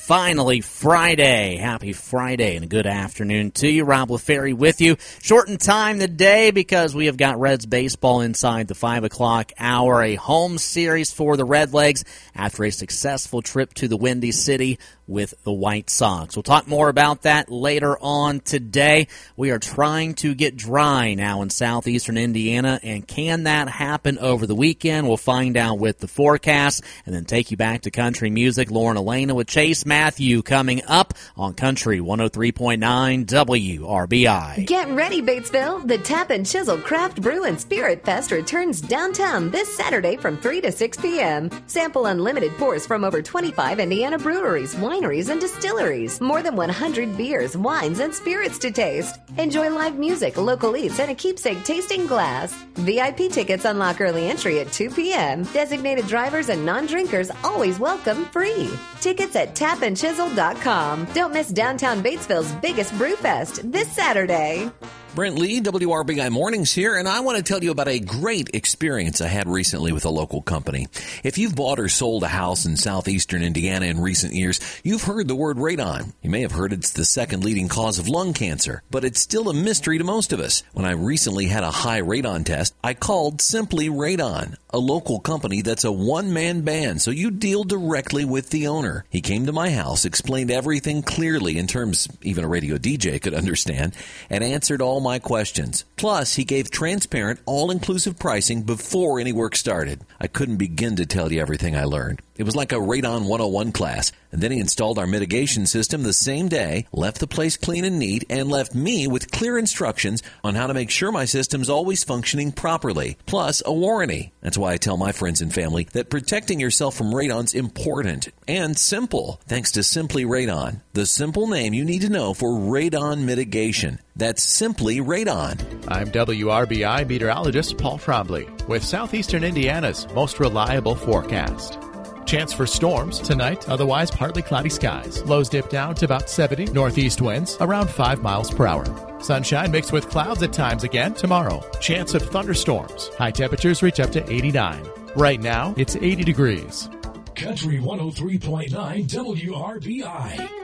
finally Friday. Happy Friday and a good afternoon to you. Rob LaFerry with you. Shortened time today because we have got Reds baseball inside the 5 o'clock hour. A home series for the Redlegs after a successful trip to the Windy City with the White Sox. We'll talk more about that later on today. We are trying to get dry now in southeastern Indiana, and can that happen over the weekend? We'll find out with the forecast and then take you back to country music. Lauren Elena with Chase Matthew coming up on Country 103.9 WRBI. Get ready, Batesville. The Tap and Chisel Craft Brew and Spirit Fest returns downtown this Saturday from 3 to 6 p.m. Sample unlimited pours from over 25 Indiana breweries, wineries, and distilleries. More than 100 beers, wines, and spirits to taste. Enjoy live music, local eats, and a keepsake tasting glass. VIP tickets unlock early entry at 2 p.m. Designated drivers and non-drinkers always welcome free. Tickets at tapandchisel.com. Don't miss downtown Batesville's biggest brew fest this Saturday. Brent Lee, WRBI Mornings here, and I want to tell you about a great experience I had recently with a local company. If you've bought or sold a house in southeastern Indiana in recent years, you've heard the word radon. You may have heard it's the second leading cause of lung cancer, but it's still a mystery to most of us. When I recently had a high radon test, I called Simply Radon, a local company that's a one-man band, so you deal directly with the owner. He came to my house, explained everything clearly in terms even a radio DJ could understand, and answered all my questions. Plus, he gave transparent, all-inclusive pricing before any work started. I couldn't begin to tell you everything I learned. It was like a Radon 101 class. And then he installed our mitigation system the same day, left the place clean and neat, and left me with clear instructions on how to make sure my system's always functioning properly, plus a warranty. That's why I tell my friends and family that protecting yourself from radon's important and simple, thanks to Simply Radon, the simple name you need to know for radon mitigation. That's Simply Radon. I'm WRBI meteorologist Paul Trombley with Southeastern Indiana's most reliable forecast. Chance for storms tonight, otherwise partly cloudy skies. Lows dip down to about 70. Northeast winds around 5 miles per hour. Sunshine mixed with clouds at times again tomorrow. Chance of thunderstorms. High temperatures reach up to 89. Right now, it's 80 degrees. Country 103.9 WRBI.